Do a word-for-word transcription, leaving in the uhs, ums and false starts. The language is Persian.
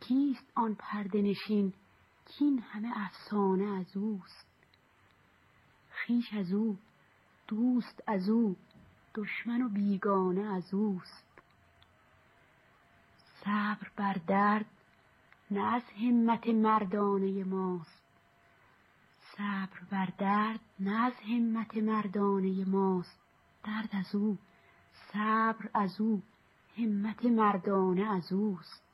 کیست آن پرده نشین کین همه افسانه از اوست؟ خویش از او، دوست از او، دشمن و بیگانه از اوست. صبر بر درد نه از همت مردانه ماست، صبر بر درد نه از همت مردانه ماست. درد از او، صبر از او، همت مردانه از اوست.